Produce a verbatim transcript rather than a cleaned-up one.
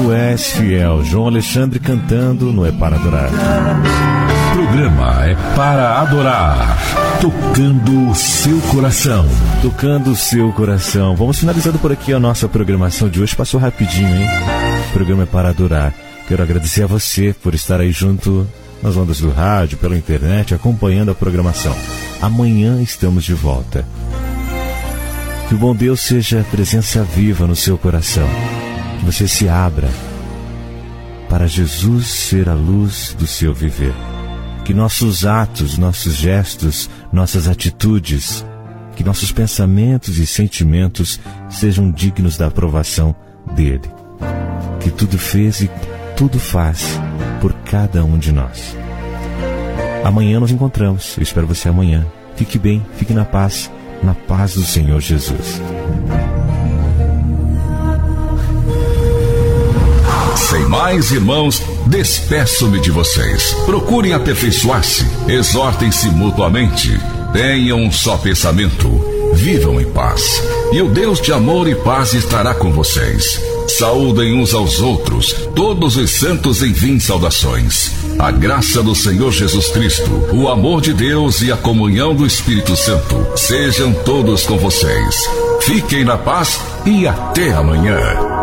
Tu és fiel. João Alexandre cantando no É Para Adorar. Programa É Para Adorar, tocando o seu coração. Tocando o seu coração. Vamos finalizando por aqui a nossa programação de hoje. Passou rapidinho, hein? O programa É Para Adorar. Quero agradecer a você por estar aí junto nas ondas do rádio, pela internet, acompanhando a programação. Amanhã estamos de volta. Que o bom Deus seja presença viva no seu coração. Que você se abra para Jesus ser a luz do seu viver. Que nossos atos, nossos gestos, nossas atitudes, que nossos pensamentos e sentimentos sejam dignos da aprovação dele. Que tudo fez e tudo faz por cada um de nós. Amanhã nos encontramos. Eu espero você amanhã. Fique bem, fique na paz, na paz do Senhor Jesus. Sem mais, irmãos, despeço-me de vocês. Procurem aperfeiçoar-se, exortem-se mutuamente, tenham um só pensamento, vivam em paz. E o Deus de amor e paz estará com vocês. Saúdem uns aos outros, todos os santos enviem saudações. A graça do Senhor Jesus Cristo, o amor de Deus e a comunhão do Espírito Santo sejam todos com vocês. Fiquem na paz e até amanhã.